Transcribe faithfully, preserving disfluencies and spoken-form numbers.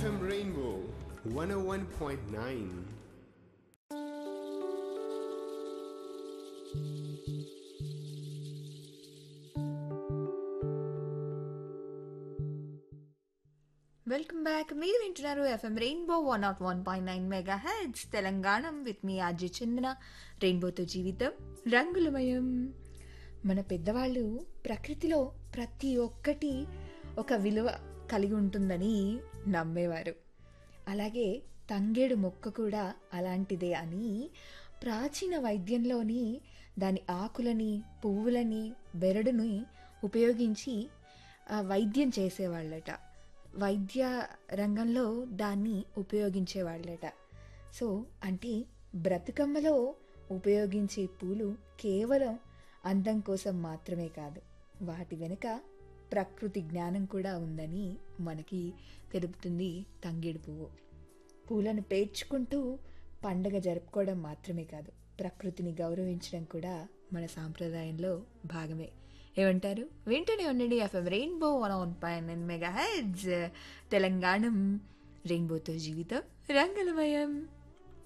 F M Rainbow one oh one point nine. Welcome back. మీరు వింటున్నారు FM rainbow one not one point nine mega heads Telangana with me RJ చందన. రెయిన్బోతో జీవితం రంగులమయం. మన పెద్దవాళ్ళు ప్రకృతిలో ప్రతి ఒక్కటి ఒక విలువ కలిగి ఉంటుందని నమ్మేవారు. అలాగే తంగేడు మొక్క కూడా అలాంటిదే అని ప్రాచీన వైద్యంలోని దాని ఆకులని, పువ్వులని, బెరడుని ఉపయోగించి ఆ, వైద్యం చేసేవాళ్ళట. వైద్య రంగంలో దాన్ని ఉపయోగించేవాళ్ళట. సో అంటే బ్రతుకమ్మలో ఉపయోగించే పూలు కేవలం అందం కోసం మాత్రమే కాదు, వాటి వెనుక ప్రకృతి జ్ఞానం కూడా ఉందని మనకి తెలుపుతుంది తంగేడు పువ్వు. పూలను పేర్చుకుంటూ పండగ జరుపుకోవడం మాత్రమే కాదు, ప్రకృతిని గౌరవించడం కూడా మన సాంప్రదాయంలో భాగమే. ఏమంటారు? వింటూనే ఉండండి FM rainbow one one point nine mega heads Telangana. రెయిన్బోతో జీవితం రంగులమయం.